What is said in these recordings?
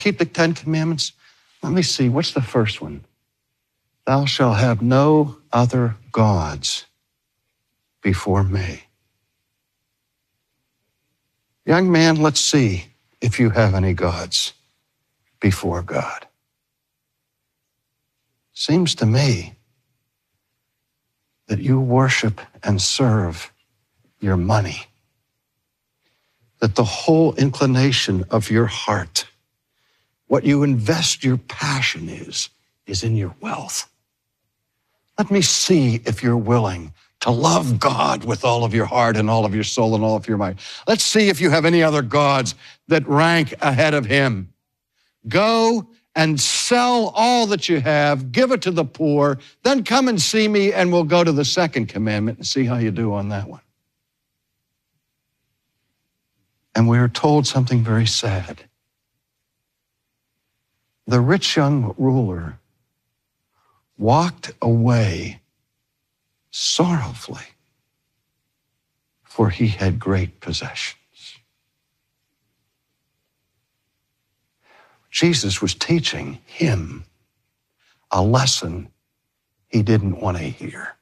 keep the 10 Commandments? Let me see, what's the first one? Thou shalt have no other gods before me. Young man, let's see if you have any gods before God. Seems to me that you worship and serve your money, that the whole inclination of your heart, what you invest your passion is in your wealth. Let me see if you're willing to love God with all of your heart and all of your soul and all of your mind. Let's see if you have any other gods that rank ahead of him. Go and sell all that you have, give it to the poor, then come and see me, and we'll go to the second commandment and see how you do on that one. And we are told something very sad. The rich young ruler walked away sorrowfully, for he had great possessions. Jesus was teaching him a lesson he didn't want to hear.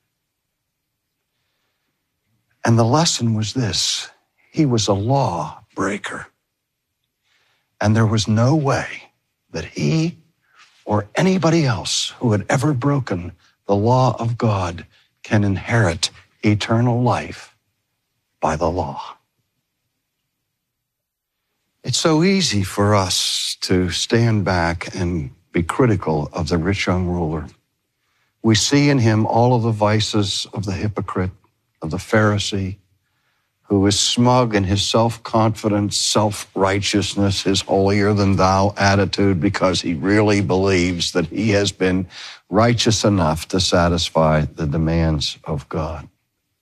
And the lesson was this: he was a law breaker. And there was no way that he or anybody else who had ever broken the law of God can inherit eternal life by the law. It's so easy for us to stand back and be critical of the rich young ruler. We see in him all of the vices of the hypocrite, of the Pharisee, who is smug in his self-confidence, self-righteousness, his holier-than-thou attitude, because he really believes that he has been righteous enough to satisfy the demands of God.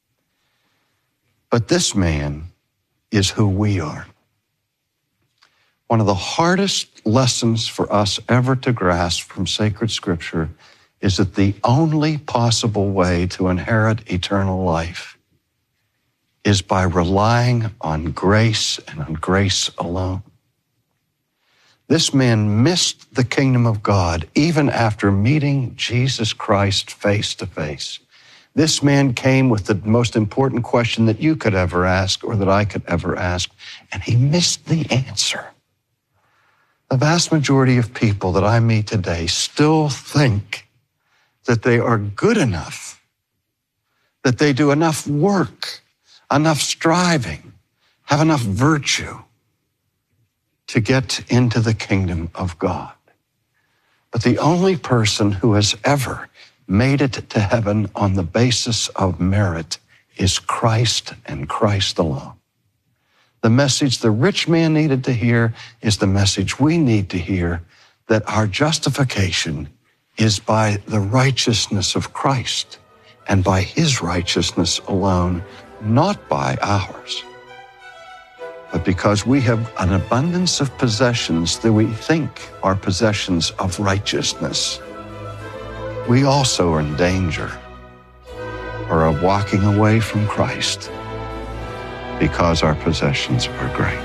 But this man is who we are. One of the hardest lessons for us ever to grasp from sacred scripture is that the only possible way to inherit eternal life is by relying on grace and on grace alone. This man missed the kingdom of God even after meeting Jesus Christ face to face. This man came with the most important question that you could ever ask or that I could ever ask, and he missed the answer. The vast majority of people that I meet today still think that they are good enough, that they do enough work, enough striving, have enough virtue to get into the kingdom of God. But the only person who has ever made it to heaven on the basis of merit is Christ and Christ alone. The message the rich man needed to hear is the message we need to hear, that our justification is by the righteousness of Christ and by his righteousness alone, not by ours. But because we have an abundance of possessions that we think are possessions of righteousness, we also are in danger or of walking away from Christ because our possessions are great.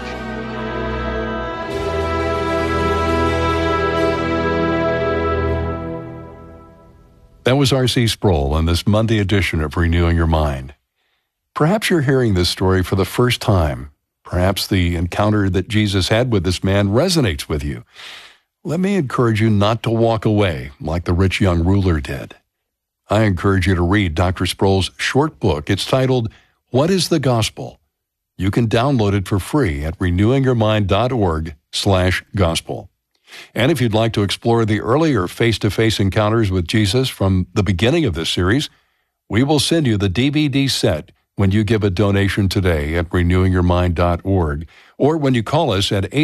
That was R.C. Sproul on this Monday edition of Renewing Your Mind. Perhaps you're hearing this story for the first time. Perhaps the encounter that Jesus had with this man resonates with you. Let me encourage you not to walk away like the rich young ruler did. I encourage you to read Dr. Sproul's short book. It's titled, What is the Gospel? You can download it for free at renewingyourmind.org/gospel. And if you'd like to explore the earlier face-to-face encounters with Jesus from the beginning of this series, we will send you the DVD set when you give a donation today at renewingyourmind.org or when you call us at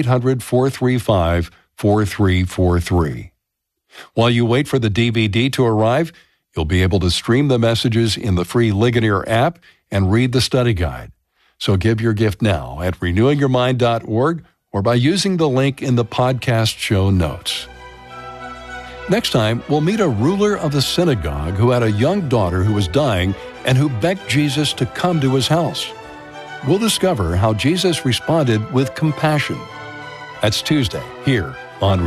800-435-4343. While you wait for the DVD to arrive, you'll be able to stream the messages in the free Ligonier app and read the study guide. So give your gift now at renewingyourmind.org or by using the link in the podcast show notes. Next time, we'll meet a ruler of the synagogue who had a young daughter who was dying and who begged Jesus to come to his house. We'll discover how Jesus responded with compassion. That's Tuesday, here on